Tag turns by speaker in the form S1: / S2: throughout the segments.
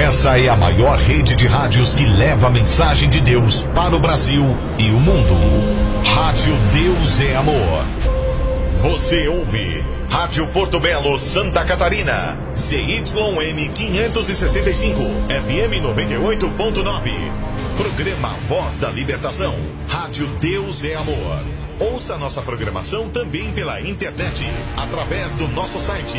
S1: Essa é a maior rede de rádios que leva a mensagem de Deus para o Brasil e o mundo. Rádio Deus é Amor. Você ouve Rádio Porto Belo, Santa Catarina. CYN 565, FM 98.9. Programa Voz da Libertação. Rádio Deus é Amor. Ouça nossa programação também pela internet, através do nosso site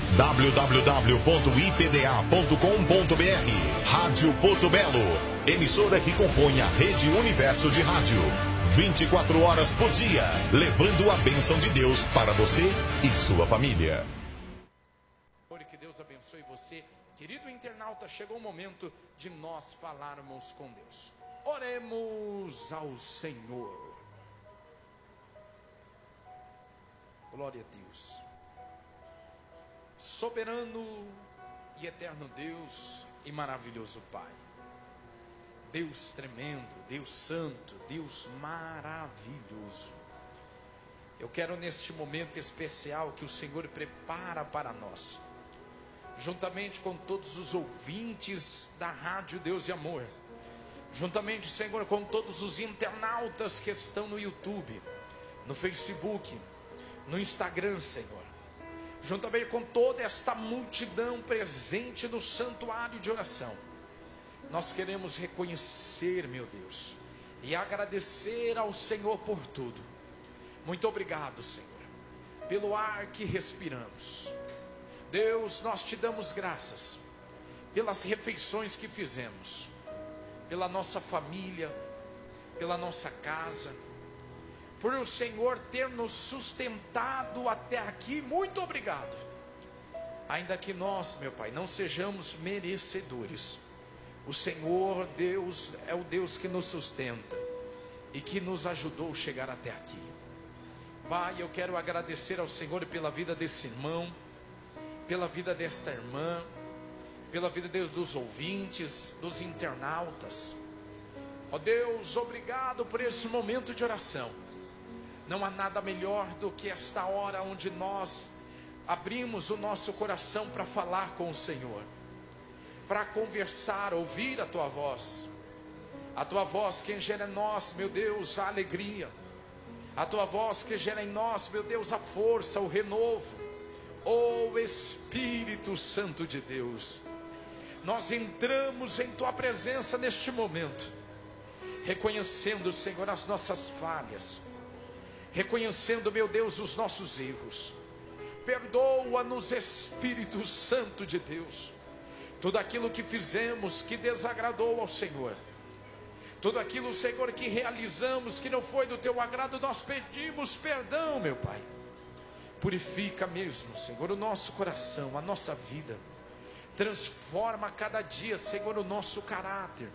S1: www.ipda.com.br. Rádio Porto Belo, emissora que compõe a Rede Universo de Rádio. 24 horas por dia, levando a bênção de Deus para você e sua família.
S2: Que Deus abençoe você. Querido internauta, chegou o momento de nós falarmos com Deus. Oremos ao Senhor. Glória a Deus. Soberano e eterno Deus e maravilhoso Pai. Deus tremendo, Deus santo, Deus maravilhoso. Eu quero neste momento especial que o Senhor prepara para nós, juntamente com todos os ouvintes da Rádio Deus e Amor, juntamente, Senhor, com todos os internautas que estão no YouTube, no Facebook, no Instagram, Senhor, juntamente com toda esta multidão presente no santuário de oração. Nós queremos reconhecer, meu Deus, e agradecer ao Senhor por tudo. Muito obrigado, Senhor, pelo ar que respiramos. Deus, nós te damos graças pelas refeições que fizemos, pela nossa família, pela nossa casa, por o Senhor ter nos sustentado até aqui. Muito obrigado. Ainda que nós, meu Pai, não sejamos merecedores, o Senhor Deus é o Deus que nos sustenta e que nos ajudou a chegar até aqui. Pai, eu quero agradecer ao Senhor pela vida desse irmão, pela vida desta irmã, pela vida dos ouvintes, dos internautas. Ó Deus, obrigado por esse momento de oração. Não há nada melhor do que esta hora onde nós abrimos o nosso coração para falar com o Senhor, para conversar, ouvir a Tua voz. A Tua voz que gera em nós, meu Deus, a alegria. A Tua voz que gera em nós, meu Deus, a força, o renovo. Ó Espírito Santo de Deus, nós entramos em Tua presença neste momento, reconhecendo, Senhor, as nossas falhas, reconhecendo, meu Deus, os nossos erros. Perdoa-nos, Espírito Santo de Deus, tudo aquilo que fizemos que desagradou ao Senhor, tudo aquilo, Senhor, que realizamos que não foi do Teu agrado, nós pedimos perdão, meu Pai. Purifica mesmo, Senhor, o nosso coração, a nossa vida. Transforma a cada dia, Senhor, o nosso caráter,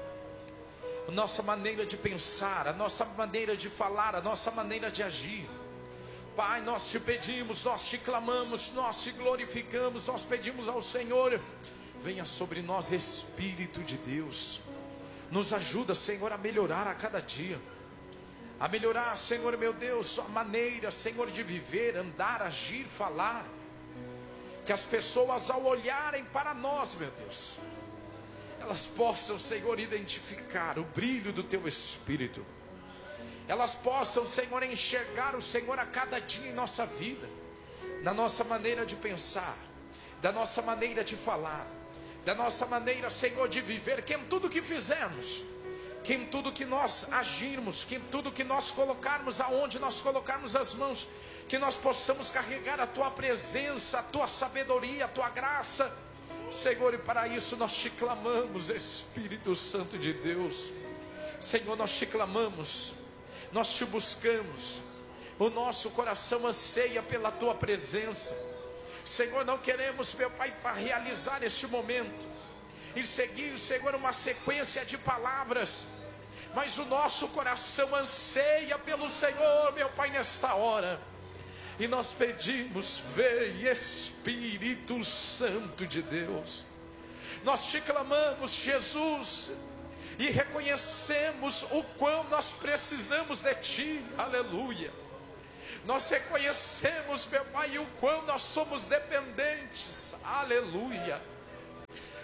S2: a nossa maneira de pensar, a nossa maneira de falar, a nossa maneira de agir. Pai, nós te pedimos, nós te clamamos, nós te glorificamos, nós pedimos ao Senhor, venha sobre nós, Espírito de Deus. Nos ajuda, Senhor, a melhorar a cada dia, a melhorar, Senhor, meu Deus, a maneira, Senhor, de viver, andar, agir, falar. Que as pessoas, ao olharem para nós, meu Deus, elas possam, Senhor, identificar o brilho do Teu Espírito. Elas possam, Senhor, enxergar o Senhor a cada dia em nossa vida, na nossa maneira de pensar, da nossa maneira de falar, da nossa maneira, Senhor, de viver, que em tudo que fizermos, que em tudo que nós agirmos, que em tudo que nós colocarmos, aonde nós colocarmos as mãos, que nós possamos carregar a Tua presença, a Tua sabedoria, a Tua graça, Senhor, e para isso nós te clamamos, Espírito Santo de Deus. Senhor, nós te clamamos, nós te buscamos, o nosso coração anseia pela Tua presença. Senhor, não queremos, meu Pai, realizar este momento e seguir, Senhor, uma sequência de palavras, mas o nosso coração anseia pelo Senhor, meu Pai, nesta hora. E nós pedimos, vem Espírito Santo de Deus. Nós te clamamos, Jesus, e reconhecemos o quão nós precisamos de Ti, aleluia. Nós reconhecemos, meu Pai, o quão nós somos dependentes, aleluia.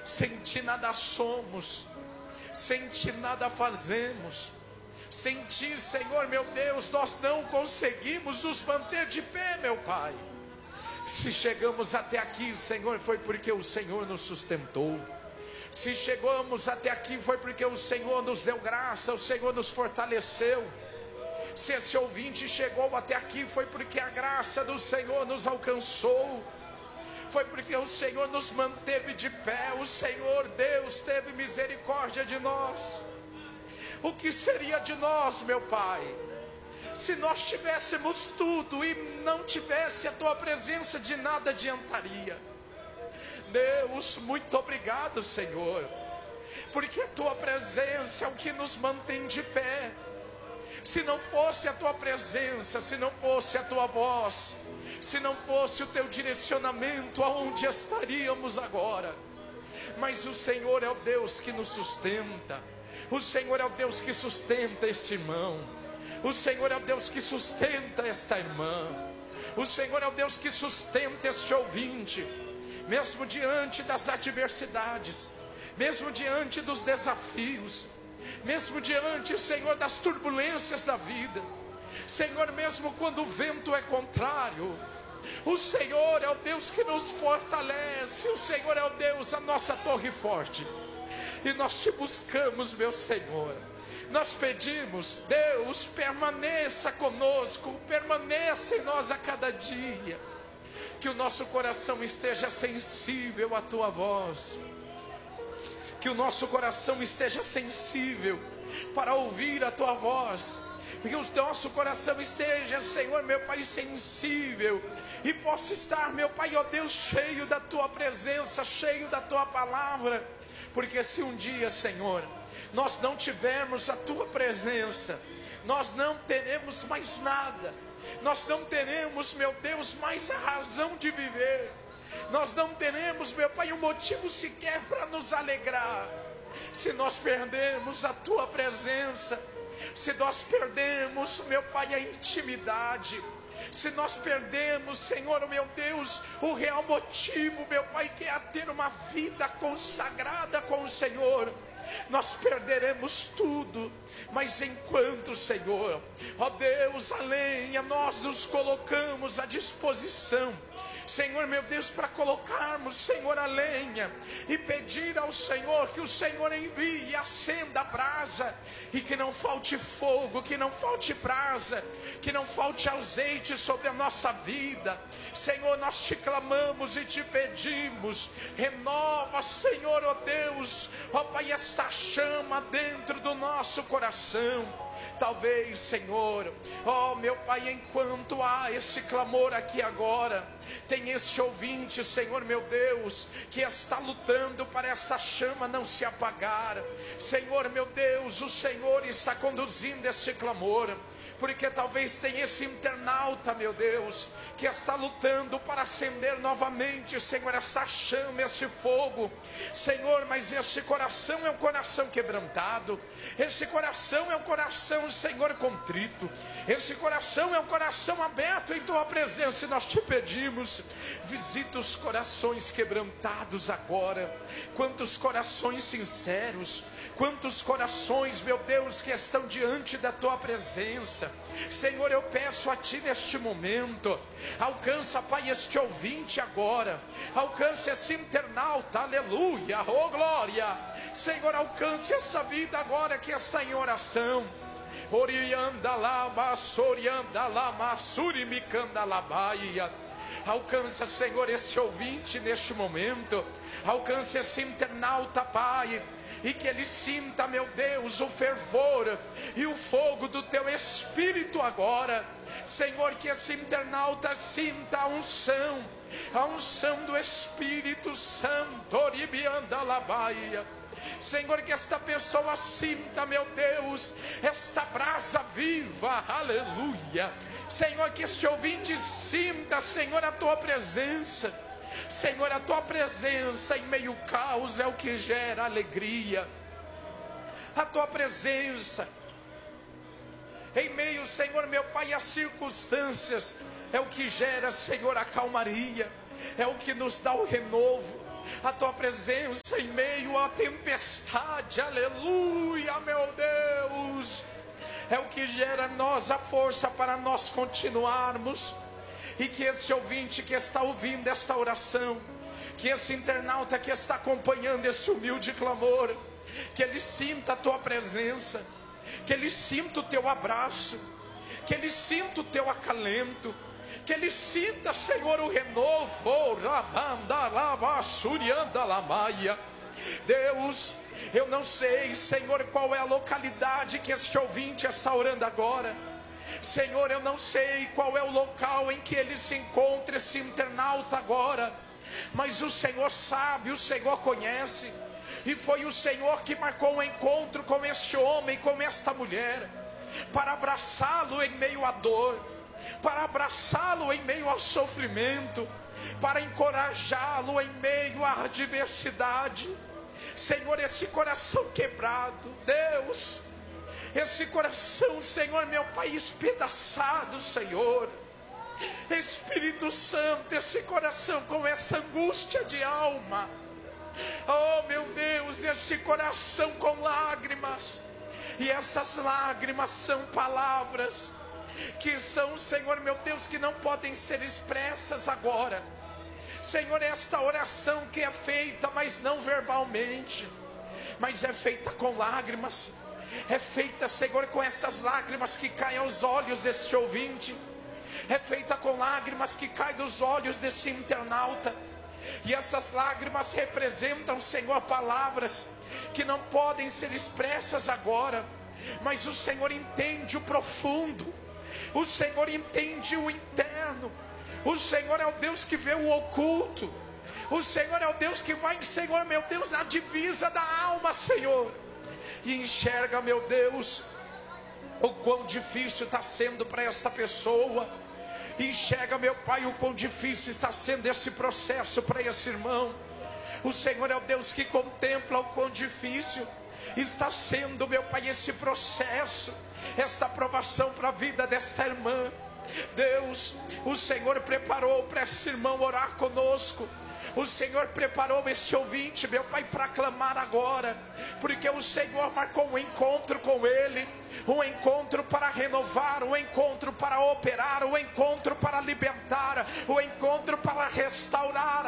S2: Sem ti nada somos, sem ti nada fazemos. Sem ti, Senhor meu Deus, nós não conseguimos nos manter de pé, meu Pai. Se chegamos até aqui, Senhor, foi porque o Senhor nos sustentou. Se chegamos até aqui foi porque o Senhor nos deu graça, o Senhor nos fortaleceu. Se esse ouvinte chegou até aqui foi porque a graça do Senhor nos alcançou. Foi porque o Senhor nos manteve de pé. O Senhor Deus teve misericórdia de nós. O que seria de nós, meu Pai, se nós tivéssemos tudo e não tivesse a tua presença? De nada adiantaria. Deus, muito obrigado, Senhor, porque a tua presença é o que nos mantém de pé. Se não fosse a tua presença, se não fosse a tua voz, se não fosse o teu direcionamento, aonde estaríamos agora? Mas o Senhor é o Deus que nos sustenta. O Senhor é o Deus que sustenta este irmão. O Senhor é o Deus que sustenta esta irmã. O Senhor é o Deus que sustenta este ouvinte. Mesmo diante das adversidades, mesmo diante dos desafios, mesmo diante, Senhor, das turbulências da vida, Senhor, mesmo quando o vento é contrário, o Senhor é o Deus que nos fortalece. O Senhor é o Deus, a nossa torre forte. E nós te buscamos, meu Senhor. Nós pedimos, Deus, permaneça conosco, permaneça em nós a cada dia. Que o nosso coração esteja sensível à tua voz. Que o nosso coração esteja sensível para ouvir a tua voz. Que o nosso coração esteja, Senhor, meu Pai, sensível. E possa estar, meu Pai, ó Deus, cheio da tua presença, cheio da tua palavra. Porque se um dia, Senhor, nós não tivermos a tua presença, nós não teremos mais nada. Nós não teremos, meu Deus, mais a razão de viver. Nós não teremos, meu Pai, um motivo sequer para nos alegrar. Se nós perdermos a tua presença, se nós perdemos, meu Pai, a intimidade, se nós perdemos, Senhor, meu Deus, o real motivo, meu Pai, que é ter uma vida consagrada com o Senhor, nós perderemos tudo. Mas enquanto, Senhor, ó Deus, a lenha, nós nos colocamos à disposição, Senhor, meu Deus, para colocarmos, Senhor, a lenha e pedir ao Senhor que o Senhor envie e acenda a brasa, e que não falte fogo, que não falte brasa, que não falte azeite sobre a nossa vida. Senhor, nós te clamamos e te pedimos, renova, Senhor, ó Deus, ó Pai, esta chama dentro do nosso coração. Talvez, Senhor, ó meu Pai, enquanto há esse clamor aqui agora, tem este ouvinte, Senhor meu Deus, que está lutando para esta chama não se apagar. Senhor meu Deus, o Senhor está conduzindo este clamor, porque talvez tenha esse internauta, meu Deus, que está lutando para acender novamente, Senhor, esta chama, este fogo, Senhor, mas este coração é um coração quebrantado, esse coração é um coração, Senhor, contrito, esse coração é um coração aberto em tua presença, e nós te pedimos, visita os corações quebrantados agora. Quantos corações sinceros, quantos corações, meu Deus, que estão diante da tua presença. Senhor, eu peço a ti neste momento, alcança, Pai, este ouvinte agora, alcance esse internauta, aleluia, oh glória. Senhor, alcance essa vida agora que está em oração. Orianda lama, sorianda lama, surimicanda labaia. Alcança, Senhor, esse ouvinte neste momento. Alcança esse internauta, Pai, e que ele sinta, meu Deus, o fervor e o fogo do teu Espírito agora. Senhor, que esse internauta sinta a unção do Espírito Santo. Oribianda labaia. Senhor, que esta pessoa sinta, meu Deus, esta brasa viva, aleluia. Senhor, que este ouvinte sinta, Senhor, a tua presença. Senhor, a tua presença em meio ao caos é o que gera alegria. A tua presença em meio, Senhor, meu Pai, às circunstâncias é o que gera, Senhor, a calmaria, é o que nos dá o renovo. a tua presença em meio à tempestade, aleluia, meu Deus, é o que gera em nós a força para nós continuarmos. E que esse ouvinte que está ouvindo esta oração, que esse internauta que está acompanhando esse humilde clamor, que ele sinta a tua presença, que ele sinta o teu abraço, que ele sinta o teu acalento, que ele sinta, Senhor, o renovo. Deus, eu não sei, Senhor, qual é a localidade que este ouvinte está orando agora. Senhor, eu não sei qual é o local em que ele se encontra, esse internauta agora, mas o Senhor sabe, o Senhor conhece. E foi o Senhor que marcou um encontro com este homem, com esta mulher, para abraçá-lo em meio à dor, para abraçá-lo em meio ao sofrimento, para encorajá-lo em meio à adversidade. Senhor, esse coração quebrado, Deus, esse coração, Senhor, meu Pai, espedaçado, Senhor, Espírito Santo, esse coração com essa angústia de alma, oh meu Deus, este coração com lágrimas, e essas lágrimas são palavras que são, Senhor meu Deus, que não podem ser expressas agora. Senhor, esta oração que é feita, mas não verbalmente, mas é feita com lágrimas, é feita, Senhor, com essas lágrimas que caem aos olhos deste ouvinte, é feita com lágrimas que caem dos olhos desse internauta. E essas lágrimas representam, Senhor, palavras que não podem ser expressas agora, mas o Senhor entende o profundo, o Senhor entende o interno, o Senhor é o Deus que vê o oculto, o Senhor é o Deus que vai, Senhor, meu Deus, na divisa da alma, Senhor, e enxerga, meu Deus, o quão difícil está sendo para esta pessoa. Enxerga, meu Pai, o quão difícil está sendo esse processo para esse irmão. O Senhor é o Deus que contempla o quão difícil está sendo, meu Pai, esse processo, esta aprovação para a vida desta irmã. Deus, o Senhor preparou para esse irmão orar conosco. O Senhor preparou este ouvinte, meu Pai, para clamar agora, porque o Senhor marcou um encontro com ele, um encontro para renovar, um encontro para operar, um encontro para libertar, um encontro para restaurar.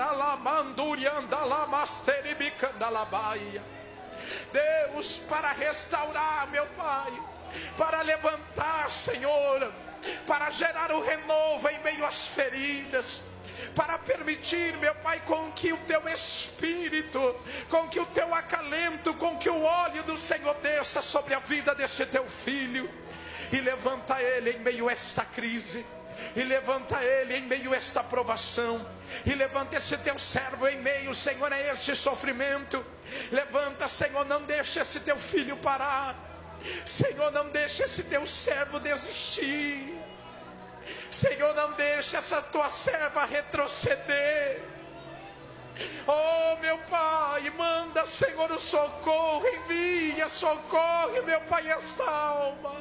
S2: Deus, para restaurar, meu Pai, para levantar, Senhor, para gerar o renovo em meio às feridas, para permitir, meu Pai, com que o teu Espírito, com que o teu acalento, com que o óleo do Senhor desça sobre a vida desse teu filho, e levanta ele em meio a esta crise, e levanta ele em meio a esta provação, e levanta esse teu servo em meio, Senhor, a este sofrimento. Levanta, Senhor, não deixa esse teu filho parar, Senhor, não deixa esse teu servo desistir, Senhor, não deixa essa tua serva retroceder. Oh, meu Pai, manda, Senhor, o socorro, envia, socorre, meu Pai, esta alma.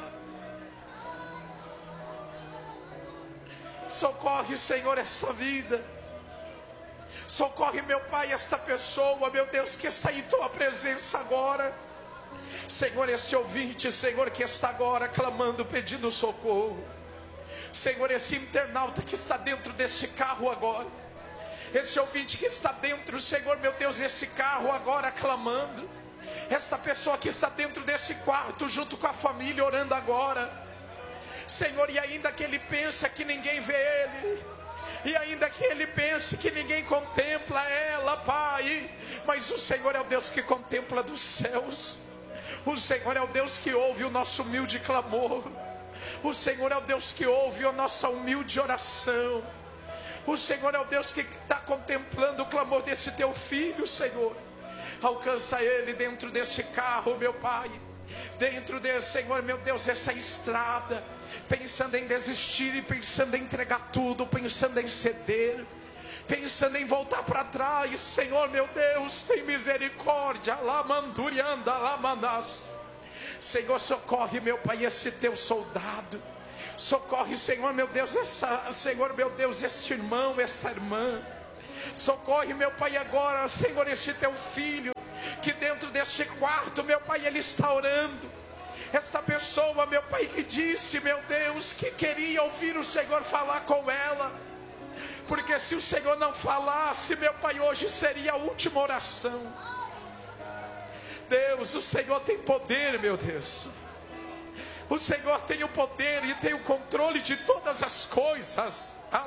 S2: Socorre, Senhor, esta vida. Socorre, meu Pai, esta pessoa, meu Deus, que está em tua presença agora. Senhor, esse ouvinte, Senhor, que está agora clamando, pedindo socorro. Senhor, esse internauta que está dentro desse carro agora, esse ouvinte que está dentro, Senhor, meu Deus, esse carro agora clamando, esta pessoa que está dentro desse quarto junto com a família orando agora, Senhor, e ainda que ele pensa que ninguém vê ele, e ainda que ele pense que ninguém contempla ela, Pai, mas o Senhor é o Deus que contempla dos céus, o Senhor é o Deus que ouve o nosso humilde clamor, o Senhor é o Deus que ouve a nossa humilde oração, o Senhor é o Deus que está contemplando o clamor desse teu filho, Senhor. Alcança ele dentro desse carro, meu Pai, dentro desse, Senhor, meu Deus, essa estrada, pensando em desistir e pensando em entregar tudo, pensando em ceder, pensando em voltar para trás. Senhor, meu Deus, tem misericórdia. Lamandurianda, lamanás. Senhor, socorre, meu Pai, esse teu soldado. Socorre, Senhor, meu Deus, Senhor, meu Deus, este irmão, esta irmã. Socorre, meu Pai, agora, Senhor, esse teu filho, que dentro deste quarto, meu Pai, ele está orando. Esta pessoa, meu Pai, que disse, meu Deus, que queria ouvir o Senhor falar com ela, porque se o Senhor não falasse, meu Pai, hoje seria a última oração. Deus, o Senhor tem poder, meu Deus. O Senhor tem o poder e tem o controle de todas as coisas.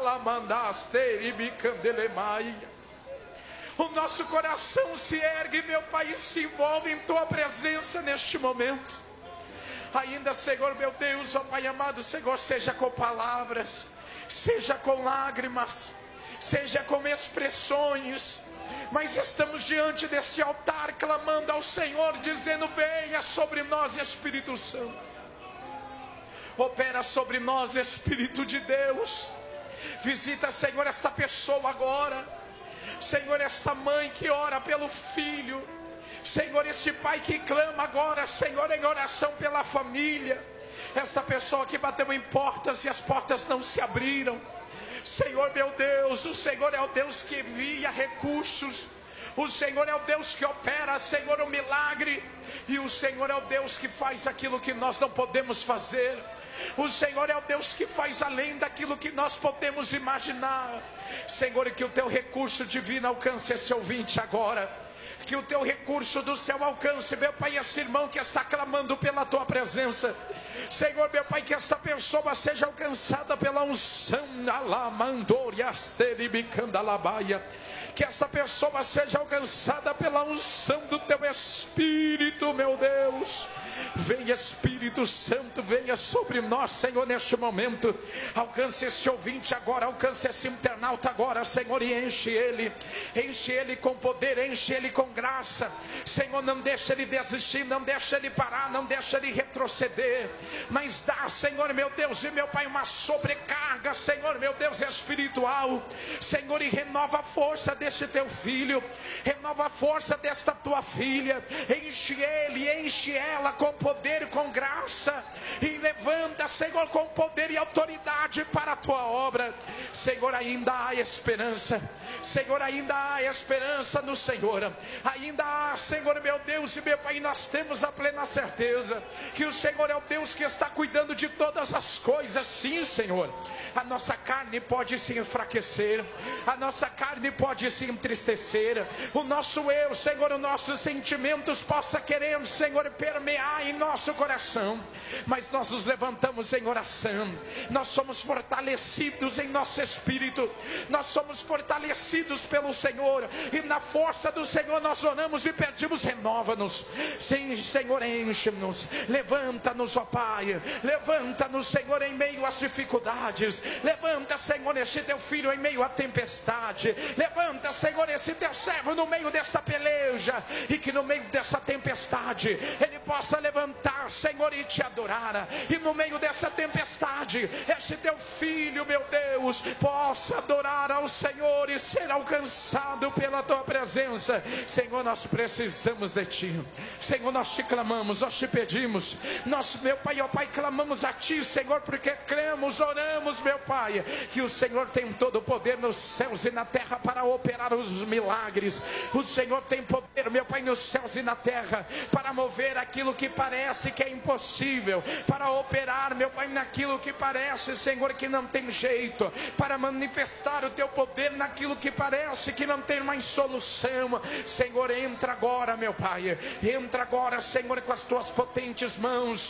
S2: O nosso coração se ergue, meu Pai, e se envolve em tua presença neste momento. Ainda, Senhor, meu Deus, ó Pai amado, Senhor, seja com palavras, seja com lágrimas, seja com expressões, mas estamos diante deste altar clamando ao Senhor, dizendo: venha sobre nós, Espírito Santo. Opera sobre nós, Espírito de Deus. Visita, Senhor, esta pessoa agora. Senhor, esta mãe que ora pelo filho. Senhor, este pai que clama agora, Senhor, em oração pela família. Esta pessoa que bateu em portas e as portas não se abriram. Senhor, meu Deus, o Senhor é o Deus que envia recursos. O Senhor é o Deus que opera, Senhor, o milagre. E o Senhor é o Deus que faz aquilo que nós não podemos fazer. O Senhor é o Deus que faz além daquilo que nós podemos imaginar. Senhor, que o teu recurso divino alcance esse ouvinte agora. Que o teu recurso do céu alcance, meu Pai, esse irmão que está clamando pela tua presença. Senhor, meu Pai, que esta pessoa seja alcançada pela unção. Que esta pessoa seja alcançada pela unção do teu Espírito, meu Deus. Vem, Espírito Santo, venha sobre nós, Senhor, neste momento. Alcance este ouvinte agora, alcance esse internauta agora, Senhor, e enche ele com poder, enche ele com graça. Senhor, não deixa ele desistir, não deixa ele parar, não deixa ele retroceder, mas dá, Senhor, meu Deus e meu Pai, uma sobrecarga, Senhor, meu Deus, espiritual. Senhor, e renova a força deste teu filho, renova a força desta tua filha. Enche ele, enche ela com poder e com graça, e levanta, Senhor, com poder e autoridade para a tua obra. Senhor, ainda há esperança. Senhor, ainda há esperança no Senhor. Ainda há, Senhor, meu Deus e meu Pai, nós temos a plena certeza que o Senhor é o Deus que está cuidando de todas as coisas. Sim, Senhor, a nossa carne pode se enfraquecer, a nossa carne pode se entristecer, o nosso eu, Senhor, os nossos sentimentos possa querer, Senhor, permear em nosso coração, mas nós nos levantamos em oração. Nós somos fortalecidos em nosso espírito, nós somos fortalecidos pelo Senhor, e na força do Senhor nós oramos e pedimos: renova-nos. Sim, Senhor, enche-nos, levanta-nos, ó Pai, levanta-nos, Senhor, em meio às dificuldades. Levanta, Senhor, este teu filho em meio à tempestade. Levanta, Senhor, esse teu servo no meio desta peleja, e que no meio dessa tempestade ele possa levantar, Senhor, e te adorar. E no meio dessa tempestade, este teu filho, meu Deus, possa adorar ao Senhor e ser alcançado pela tua presença. Senhor, nós precisamos de ti. Senhor, nós te clamamos, nós te pedimos. Nós, meu Pai, ó Pai, clamamos a ti, Senhor, porque cremos, oramos, meu Pai, que o Senhor tem todo o poder nos céus e na terra para operar os milagres. O Senhor tem poder, meu Pai, nos céus e na terra para mover aquilo que parece que é impossível, para operar, meu Pai, naquilo que parece, Senhor, que não tem jeito, para manifestar o teu poder naquilo que parece que não tem mais solução. Senhor, entra agora, meu Pai, entra agora, Senhor, com as tuas potentes mãos.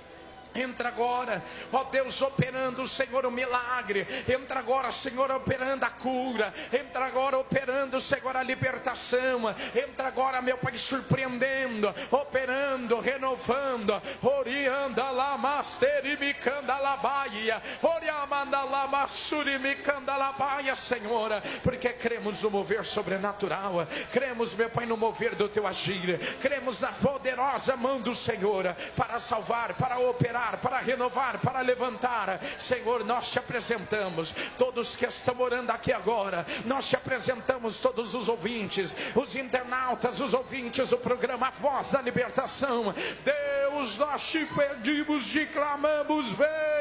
S2: Entra agora, ó Deus, operando, Senhor, o milagre. Entra agora, Senhor, operando a cura. Entra agora, operando, Senhor, a libertação. Entra agora, meu Pai, surpreendendo, operando, renovando. Orianda lá, master e micanda lá, baia. Oriamanda lá, massuri micanda lá, baia, Senhor, porque cremos no mover sobrenatural. Cremos, meu Pai, no mover do teu agir. Cremos na poderosa mão do Senhor para salvar, para operar, para renovar, para levantar. Senhor, nós te apresentamos todos que estão orando aqui agora. Nós te apresentamos todos os ouvintes, os internautas, os ouvintes do programa A Voz da Libertação. Deus, nós te pedimos, te clamamos: venha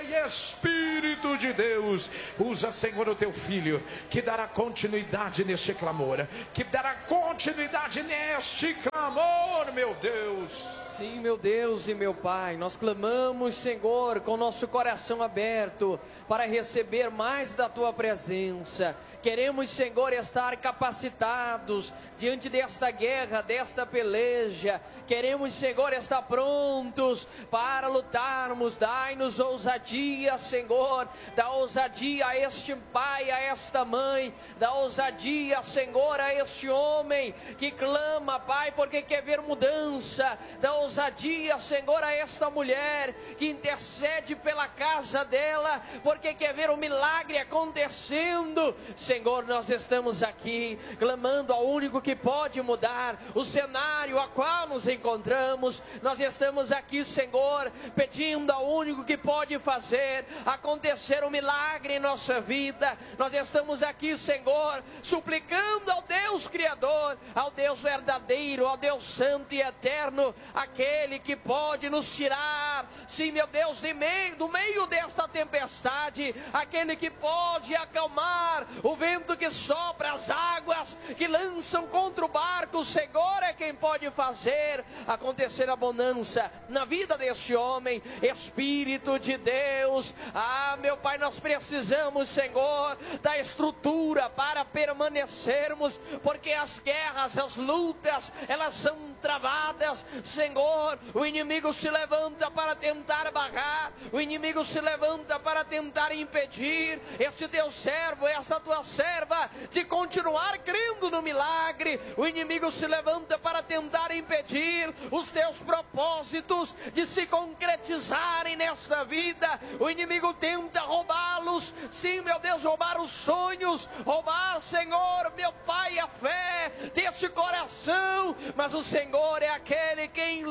S2: Espírito de Deus, usa, Senhor, o teu filho, que dará continuidade neste clamor, que dará continuidade neste clamor, meu Deus.
S3: Sim, meu Deus e meu Pai, nós clamamos, Senhor, com nosso coração aberto para receber mais da Tua presença. Queremos, Senhor, estar capacitados diante desta guerra, desta peleja. Queremos, Senhor, estar prontos para lutarmos. Dai-nos ousadia, Senhor. Dá ousadia a este pai, a esta mãe. Dá ousadia, Senhor, a este homem que clama, Pai, porque quer ver mudança. Dá ousadia, Senhor, a esta mulher que intercede pela casa dela, porque quer ver um milagre acontecendo. Senhor, nós estamos aqui clamando ao único que pode mudar o cenário a qual nos encontramos. Nós estamos aqui, Senhor, pedindo ao único que pode fazer acontecer um milagre em nossa vida. Nós estamos aqui, Senhor, suplicando ao Deus Criador, ao Deus verdadeiro, ao Deus santo e eterno, aquele que pode nos tirar, sim, meu Deus, do meio desta tempestade, aquele que pode acalmar o vento que sopra, as águas que lançam contra o barco. O Senhor é quem pode fazer acontecer a bonança na vida deste homem. Espírito de Deus, meu Pai, nós precisamos, Senhor, da estrutura para permanecermos, porque as guerras, as lutas, elas são travadas, Senhor. O inimigo se levanta para tentar barrar, o inimigo se levanta para tentar impedir este teu servo, esta tua serva, de continuar crendo no milagre. O inimigo se levanta para tentar impedir os teus propósitos de se concretizarem nesta vida. O inimigo tenta roubá-los, sim, meu Deus, roubar os sonhos, roubar, Senhor, meu Pai, a fé deste coração, mas o Senhor é aquele quem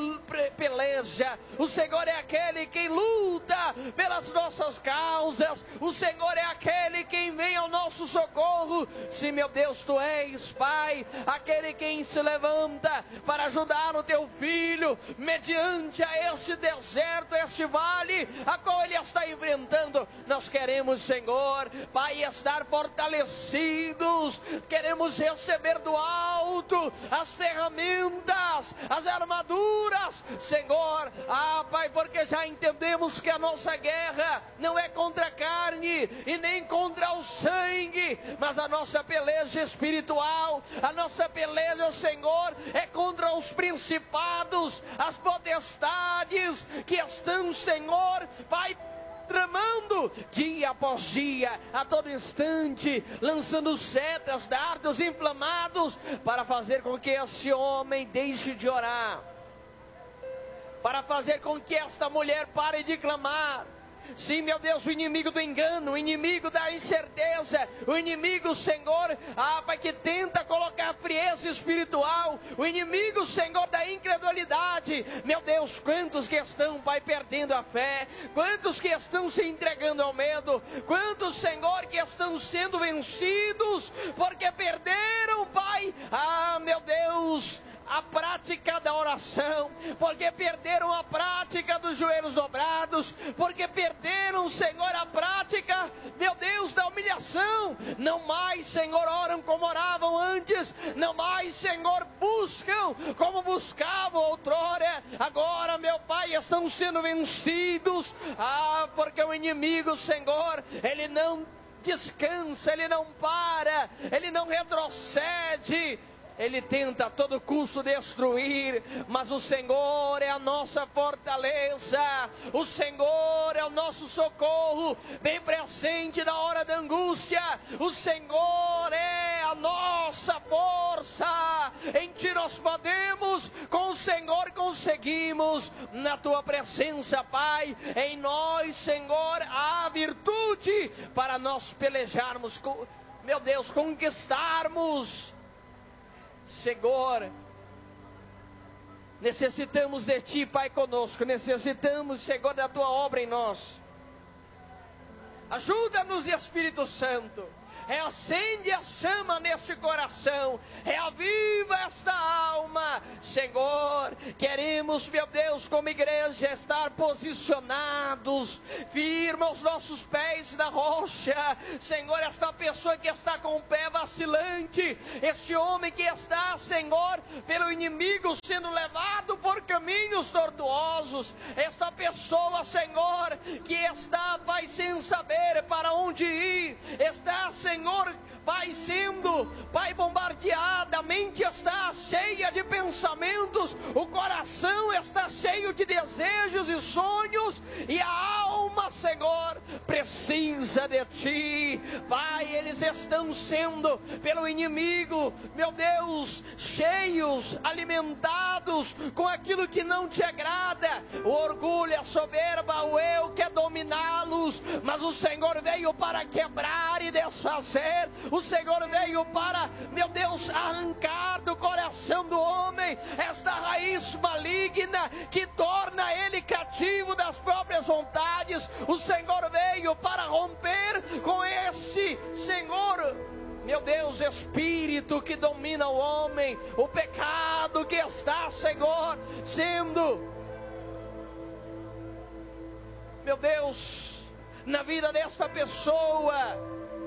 S3: peleja, o Senhor é aquele quem luta pelas nossas causas, o Senhor é aquele quem vem ao nosso socorro. Sim, meu Deus, Tu és, Pai, aquele quem se levanta para ajudar o Teu Filho, mediante a este deserto, este vale, a qual Ele está enfrentando. Nós queremos, Senhor, Pai, estar fortalecidos, queremos receber do alto as ferramentas, as armaduras, Senhor, Pai, porque já entendemos que a nossa guerra não é contra a carne e nem contra o sangue, mas a nossa peleja espiritual, a nossa peleja, Senhor, é contra os principados, as potestades que estão, Senhor, Pai, tramando dia após dia, a todo instante, lançando setas, dardos inflamados, para fazer com que esse homem deixe de orar, para fazer com que esta mulher pare de clamar. Sim, meu Deus, o inimigo do engano, o inimigo da incerteza, o inimigo, Senhor, Pai, que tenta colocar frieza espiritual, o inimigo, Senhor, da incredulidade. Meu Deus, quantos que estão, Pai, perdendo a fé, quantos que estão se entregando ao medo, quantos, Senhor, que estão sendo vencidos, porque perderam, Pai, meu Deus, a prática da oração, porque perderam a prática dos joelhos dobrados, porque perderam, Senhor, a prática, meu Deus, da humilhação. Não mais, Senhor, oram como oravam antes, não mais, Senhor, buscam como buscavam outrora. Agora, meu Pai, estão sendo vencidos, porque o inimigo, Senhor, ele não descansa, ele não para, ele não retrocede. Ele tenta a todo custo destruir, mas o Senhor é a nossa fortaleza, o Senhor é o nosso socorro, bem presente na hora da angústia. O Senhor é a nossa força, em Ti nós podemos, com o Senhor conseguimos. Na Tua presença, Pai, em nós, Senhor, há virtude para nós pelejarmos, meu Deus, conquistarmos. Senhor, necessitamos de Ti, Pai, conosco, necessitamos, Senhor, da Tua obra em nós. Ajuda-nos, Espírito Santo, reacende a chama neste coração, reaviva esta alma. Senhor, queremos, meu Deus, como igreja, estar posicionados, firma os nossos pés na rocha. Senhor, esta pessoa que está com o pé vacilante, este homem que está, Senhor, pelo inimigo sendo levado por caminhos tortuosos, esta pessoa, Senhor, que está, Pai, sem saber para onde ir, está, Senhor, Pai, sendo, Pai, bombardeada, a mente está cheia de pensamentos, o coração está cheio de desejos e sonhos, e a alma, Senhor, precisa de Ti. Pai, eles estão sendo pelo inimigo, meu Deus, cheios, alimentados com aquilo que não Te agrada, o orgulho, a soberba, o eu quer dominá-los, mas o Senhor veio para quebrar e desfazer. O Senhor veio para, meu Deus, arrancar do coração do homem esta raiz maligna que torna ele cativo das próprias vontades. O Senhor veio para romper com esse, Senhor, meu Deus, espírito que domina o homem, o pecado que está, Senhor, sendo, meu Deus, na vida desta pessoa,